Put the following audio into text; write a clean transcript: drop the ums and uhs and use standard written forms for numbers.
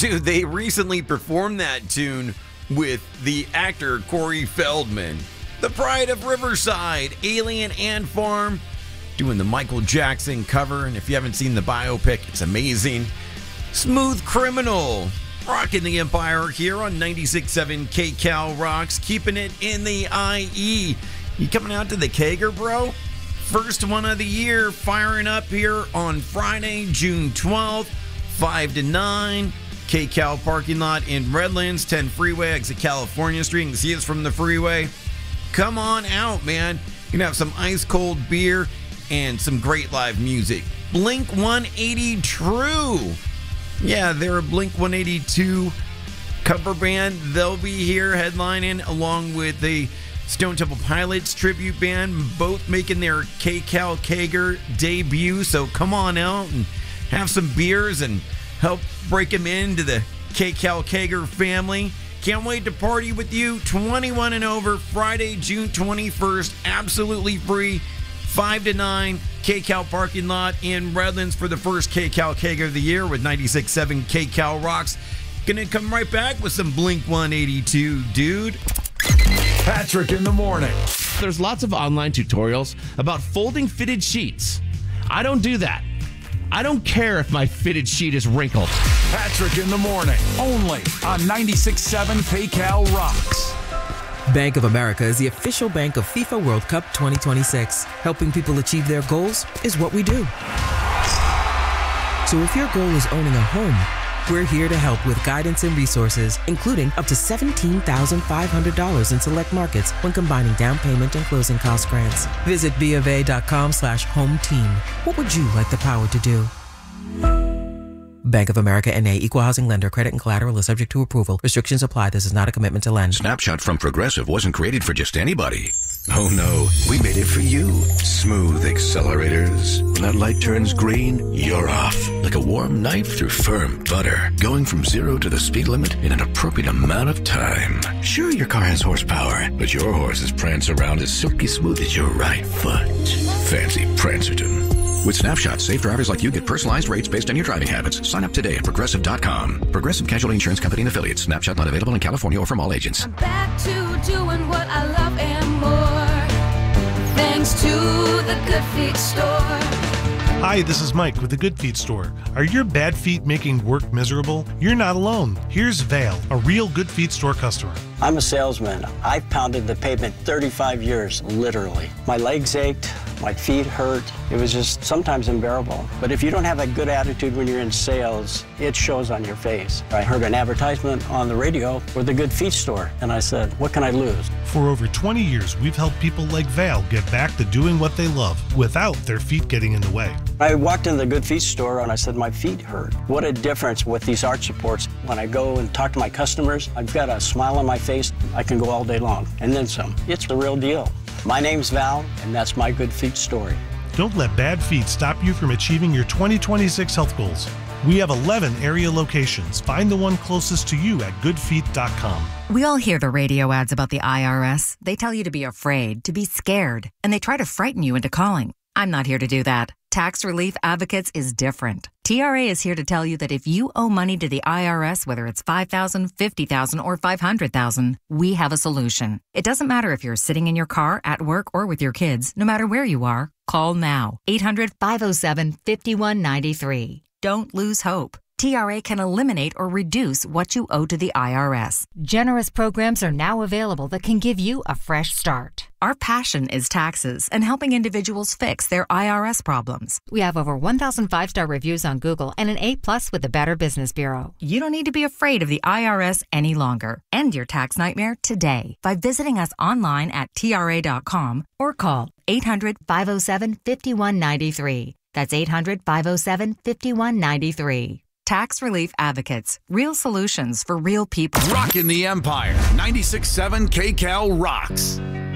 Dude, they recently performed that tune with the actor Corey Feldman. The Pride of Riverside, Alien Ant Farm, doing the Michael Jackson cover. And if you haven't seen the biopic, it's amazing. Smooth Criminal, rocking the Empire here on 96.7 KCal Rocks, keeping it in the IE. You coming out to the Kager, bro? First one of the year, firing up here on Friday, June 12th, 5 to 9. KCal parking lot in Redlands, 10 Freeway, exit California Street. You can see us from the freeway. Come on out, man. You can have some ice cold beer and some great live music. Blink 182 True. Yeah, they're a Blink 182 cover band. They'll be here headlining along with the Stone Temple Pilots tribute band, both making their KCal Kager debut. So come on out and have some beers and help break them into the KCal Kager family. Can't wait to party with you. 21 and over, Friday, June 21st. Absolutely free. 5 to 9, KCal parking lot in Redlands for the first KCal Kager of the year with 96.7 KCal Rocks. Gonna come right back with some Blink 182, dude. Patrick in the morning. There's lots of online tutorials about folding fitted sheets. I don't do that. I don't care if my fitted sheet is wrinkled. Patrick in the morning, only on 96.7 KCal Rocks. Bank of America is the official bank of FIFA World Cup 2026. Helping people achieve their goals is what we do. So if your goal is owning a home, we're here to help with guidance and resources, including up to $17,500 in select markets when combining down payment and closing cost grants. Visit BofA.com/home team. What would you like the power to do? Bank of America N.A. Equal Housing Lender. Credit and collateral is subject to approval. Restrictions apply. This is not a commitment to lend. Snapshot from Progressive wasn't created for just anybody. Oh no, we made it for you. Smooth accelerators. When that light turns green, you're off. Like a warm knife through firm butter. Going from 0 to the speed limit in an appropriate amount of time. Sure, your car has horsepower, but your horses prance around as silky smooth as your right foot. Fancy Prancerton. With Snapshot, safe drivers like you get personalized rates based on your driving habits. Sign up today at Progressive.com. Progressive Casualty Insurance Company and Affiliates. Snapshot not available in California or from all agents. I'm back to doing what I love and more. Thanks to the Good Feet Store. Hi, this is Mike with the Good Feet Store. Are your bad feet making work miserable? You're not alone. Here's Vale, a real Good Feet Store customer. I'm a salesman. I've pounded the pavement 35 years, literally. My legs ached. My feet hurt. It was just sometimes unbearable. But if you don't have a good attitude when you're in sales, it shows on your face. I heard an advertisement on the radio for the Good Feet Store, and I said, what can I lose? For over 20 years, we've helped people like Val get back to doing what they love without their feet getting in the way. I walked in the Good Feet Store and I said, my feet hurt. What a difference with these arch supports. When I go and talk to my customers, I've got a smile on my face. I can go all day long, and then some. It's the real deal. My name's Val, and that's my Good Feet story. Don't let bad feet stop you from achieving your 2026 health goals. We have 11 area locations. Find the one closest to you at goodfeet.com. We all hear the radio ads about the IRS. They tell you to be afraid, to be scared, and they try to frighten you into calling. I'm not here to do that. Tax Relief Advocates is different. TRA is here to tell you that if you owe money to the IRS, whether it's $5,000, $50,000, or $500,000, we have a solution. It doesn't matter if you're sitting in your car, at work, or with your kids. No matter where you are, call now. 800-507-5193. Don't lose hope. TRA can eliminate or reduce what you owe to the IRS. Generous programs are now available that can give you a fresh start. Our passion is taxes and helping individuals fix their IRS problems. We have over 1,000 5-star reviews on Google and an A+ with the Better Business Bureau. You don't need to be afraid of the IRS any longer. End your tax nightmare today by visiting us online at TRA.com or call 800-507-5193. That's 800-507-5193. Tax Relief Advocates. Real solutions for real people. Rockin' the Empire. 96.7 KCal Rocks.